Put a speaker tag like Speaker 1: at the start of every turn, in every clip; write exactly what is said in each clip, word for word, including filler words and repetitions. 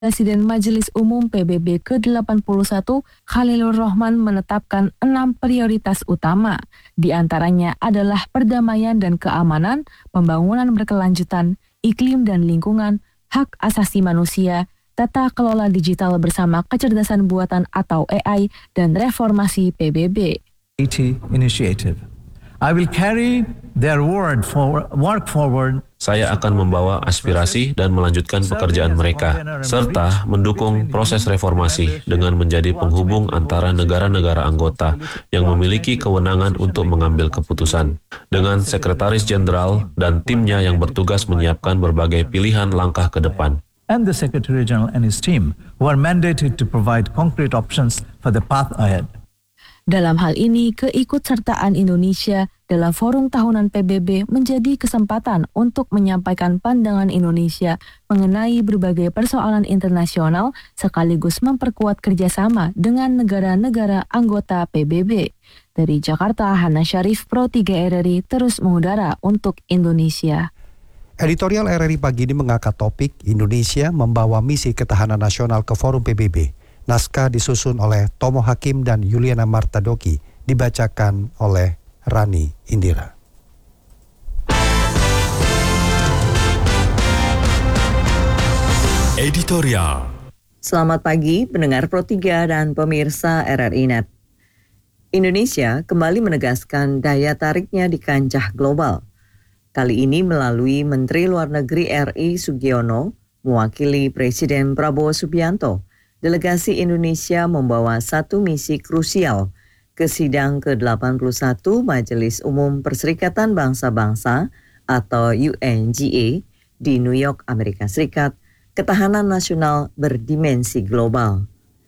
Speaker 1: Presiden Majelis Umum P B B ke delapan puluh satu, Khalilur Rahman, menetapkan enam prioritas utama. Di antaranya adalah perdamaian dan keamanan, pembangunan berkelanjutan, iklim dan lingkungan, hak asasi manusia, tata kelola digital bersama kecerdasan buatan atau A I, dan reformasi P B B.
Speaker 2: Initiative. I will carry their word for, work forward.
Speaker 3: Saya akan membawa aspirasi dan melanjutkan pekerjaan mereka, serta mendukung proses reformasi dengan menjadi penghubung antara negara-negara anggota yang memiliki kewenangan untuk mengambil keputusan, dengan Sekretaris Jenderal dan timnya yang bertugas menyiapkan berbagai pilihan langkah ke depan.
Speaker 2: And the Secretary General and his team, who are mandated to provide concrete options for the path ahead.
Speaker 1: Dalam hal ini, keikutsertaan Indonesia dalam forum tahunan P B B menjadi kesempatan untuk menyampaikan pandangan Indonesia mengenai berbagai persoalan internasional sekaligus memperkuat kerjasama dengan negara-negara anggota P B B. Dari Jakarta, Hana Syarif, Pro tiga R R I, terus mengudara untuk Indonesia.
Speaker 4: Editorial R R I pagi ini mengangkat topik Indonesia membawa misi ketahanan nasional ke forum P B B. Naskah disusun oleh Tomo Hakim dan Yuliana Martadoki, dibacakan oleh Rani Indira.
Speaker 5: Editorial.
Speaker 6: Selamat pagi pendengar Pro tiga dan pemirsa R R I Net. Indonesia kembali menegaskan daya tariknya di kancah global. Kali ini melalui Menteri Luar Negeri R I Sugiono, mewakili Presiden Prabowo Subianto. Delegasi Indonesia membawa satu misi krusial ke sidang ke delapan puluh satu Majelis Umum Perserikatan Bangsa-Bangsa atau U N G A di New York, Amerika Serikat, ketahanan nasional berdimensi global.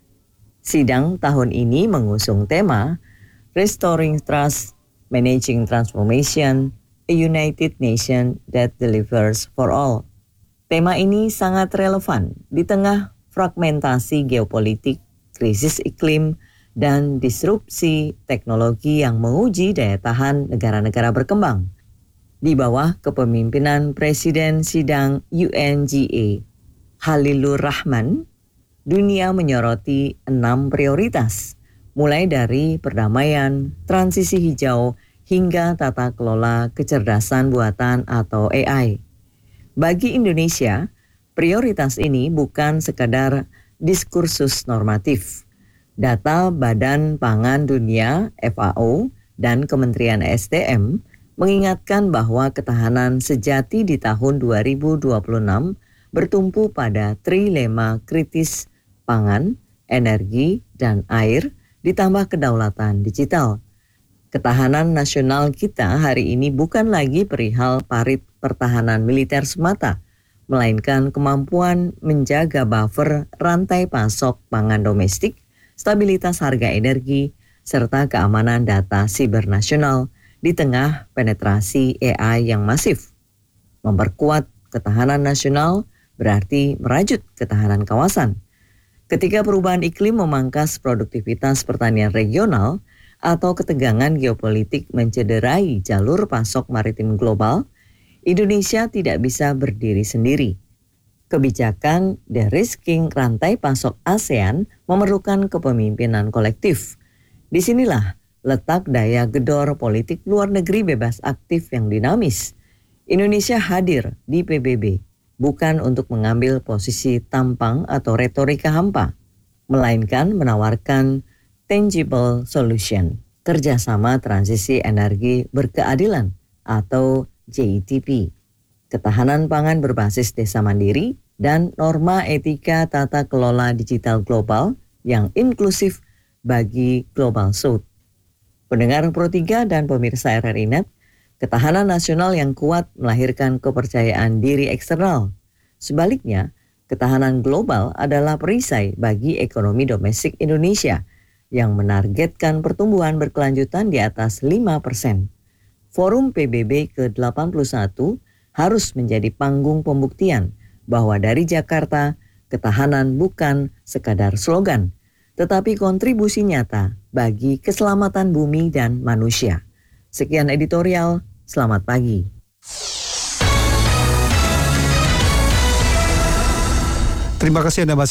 Speaker 6: Sidang tahun ini mengusung tema Restoring Trust, Managing Transformation, a United Nation that Delivers for All. Tema ini sangat relevan di tengah fragmentasi geopolitik, krisis iklim, dan disrupsi teknologi yang menguji daya tahan negara-negara berkembang. Di bawah kepemimpinan Presiden Sidang U N G A, Khalilur Rahman, dunia menyoroti enam prioritas, mulai dari perdamaian, transisi hijau, hingga tata kelola kecerdasan buatan atau A I. Bagi Indonesia, prioritas ini bukan sekadar diskursus normatif. Data Badan Pangan Dunia F A O dan Kementerian S D M mengingatkan bahwa ketahanan sejati di tahun dua ribu dua puluh enam bertumpu pada trilema kritis pangan, energi, dan air, ditambah kedaulatan digital. Ketahanan nasional kita hari ini bukan lagi perihal parit pertahanan militer semata, melainkan kemampuan menjaga buffer rantai pasok pangan domestik, stabilitas harga energi, serta keamanan data siber nasional di tengah penetrasi A I yang masif. Memperkuat ketahanan nasional berarti merajut ketahanan kawasan. Ketika perubahan iklim memangkas produktivitas pertanian regional atau ketegangan geopolitik mencederai jalur pasok maritim global, Indonesia tidak bisa berdiri sendiri. Kebijakan de-risking rantai pasok ASEAN memerlukan kepemimpinan kolektif. Disinilah letak daya gedor politik luar negeri bebas aktif yang dinamis. Indonesia hadir di P B B bukan untuk mengambil posisi tampang atau retorika hampa, melainkan menawarkan tangible solution, kerjasama transisi energi berkeadilan atau J T P, ketahanan pangan berbasis desa mandiri, dan norma etika tata kelola digital global yang inklusif bagi Global South. Pendengar Pro tiga dan pemirsa R R I Net, ketahanan nasional yang kuat melahirkan kepercayaan diri eksternal. Sebaliknya, ketahanan global adalah perisai bagi ekonomi domestik Indonesia yang menargetkan pertumbuhan berkelanjutan di atas lima persen. Forum P B B ke delapan puluh satu harus menjadi panggung pembuktian bahwa dari Jakarta, ketahanan bukan sekadar slogan, tetapi kontribusi nyata bagi keselamatan bumi dan manusia. Sekian editorial, selamat pagi.
Speaker 4: Terima kasih Anda masih